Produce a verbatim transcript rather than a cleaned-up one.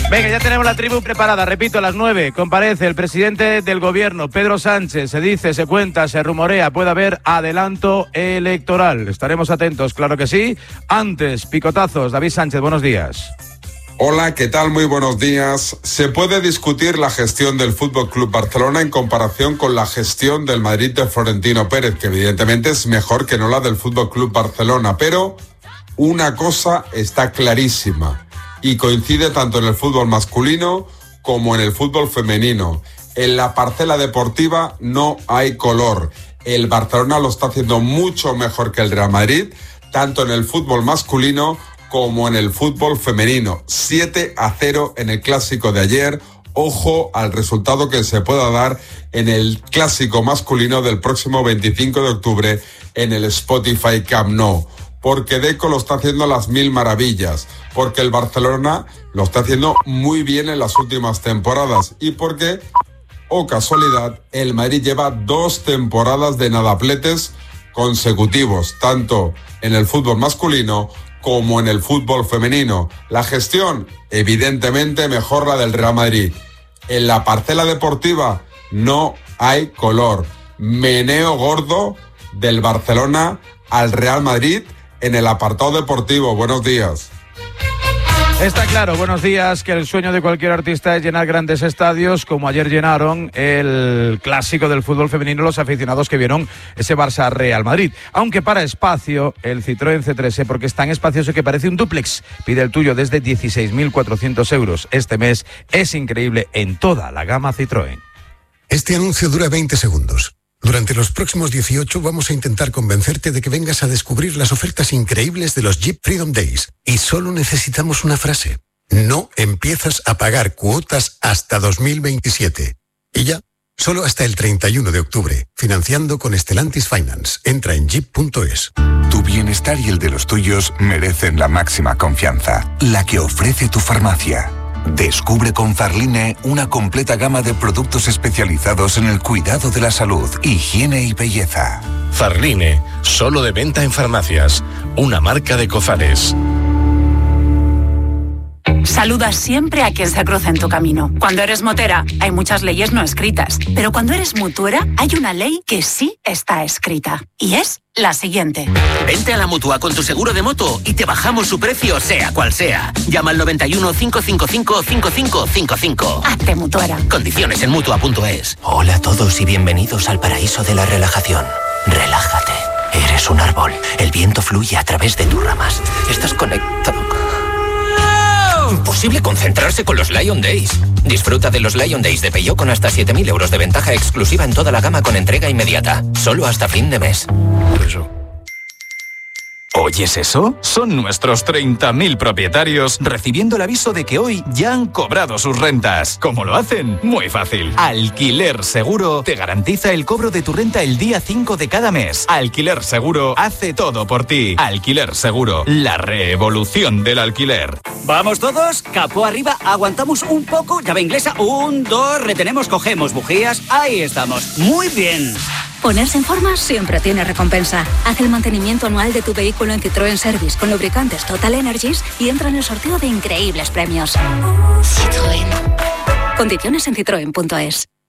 Venga, ya tenemos la tribu preparada. Repito, a las nueve comparece el presidente del gobierno, Pedro Sánchez. Se dice, se cuenta, se rumorea, puede haber adelanto electoral. Estaremos atentos, claro que sí. Antes, picotazos. David Sánchez, buenos días. Hola, ¿qué tal? Muy buenos días. Se puede discutir la gestión del F C Barcelona en comparación con la gestión del Madrid de Florentino Pérez, que evidentemente es mejor que no la del F C Barcelona, pero una cosa está clarísima y coincide tanto en el fútbol masculino como en el fútbol femenino. En la parcela deportiva no hay color. El Barcelona lo está haciendo mucho mejor que el Real Madrid, tanto en el fútbol masculino como en el fútbol femenino. siete a cero en el clásico de ayer. Ojo al resultado que se pueda dar en el clásico masculino del próximo veinticinco de octubre en el Spotify Camp Nou. Porque Deco lo está haciendo a las mil maravillas, porque el Barcelona lo está haciendo muy bien en las últimas temporadas y porque, oh casualidad, el Madrid lleva dos temporadas de nadapletes consecutivos, tanto en el fútbol masculino como en el fútbol femenino. La gestión, evidentemente, mejor la del Real Madrid. En la parcela deportiva no hay color. Meneo gordo del Barcelona al Real Madrid en el apartado deportivo. Buenos días. Está claro, buenos días, que el sueño de cualquier artista es llenar grandes estadios, como ayer llenaron el clásico del fútbol femenino los aficionados que vieron ese Barça Real Madrid. Aunque para espacio, el Citroën C tres, porque es tan espacioso que parece un dúplex. Pide el tuyo desde dieciséis mil cuatrocientos euros. Este mes es increíble en toda la gama Citroën. Este anuncio dura veinte segundos. Durante los próximos dieciocho vamos a intentar convencerte de que vengas a descubrir las ofertas increíbles de los Jeep Freedom Days. Y solo necesitamos una frase. No empiezas a pagar cuotas hasta dos mil veintisiete. Y ya, solo hasta el treinta y uno de octubre. Financiando con Stellantis Finance. Entra en jeep punto es. Tu bienestar y el de los tuyos merecen la máxima confianza. La que ofrece tu farmacia. Descubre con Farline una completa gama de productos especializados en el cuidado de la salud, higiene y belleza. Farline, solo de venta en farmacias, una marca de Cofares. Saluda siempre a quien se cruza en tu camino. Cuando eres motera, hay muchas leyes no escritas, pero cuando eres mutuera, hay una ley que sí está escrita, y es la siguiente. Vente a la Mutua con tu seguro de moto y te bajamos su precio, sea cual sea. Llama al noventa y uno, cinco cinco cinco, cinco cinco cinco cinco. Hazte mutuera. Condiciones en Mutua punto es. Hola a todos y bienvenidos al paraíso de la relajación. Relájate. Eres un árbol. El viento fluye a través de tus ramas. Estás conectado. Imposible concentrarse con los Lion Days. Disfruta de los Lion Days de Peugeot con hasta siete mil euros de ventaja exclusiva en toda la gama con entrega inmediata. Solo hasta fin de mes. Eso. ¿Oyes eso? Son nuestros treinta mil propietarios recibiendo el aviso de que hoy ya han cobrado sus rentas. ¿Cómo lo hacen? Muy fácil. Alquiler Seguro te garantiza el cobro de tu renta el día cinco de cada mes. Alquiler Seguro hace todo por ti. Alquiler Seguro, la revolución del alquiler. ¿Vamos todos? Capó arriba, aguantamos un poco, llave inglesa, un, dos, retenemos, cogemos bujías, ahí estamos. Muy bien. Ponerse en forma siempre tiene recompensa. Haz el mantenimiento anual de tu vehículo en Citroën Service con lubricantes Total Energies y entra en el sorteo de increíbles premios. Citroën. Condiciones en citroen punto es.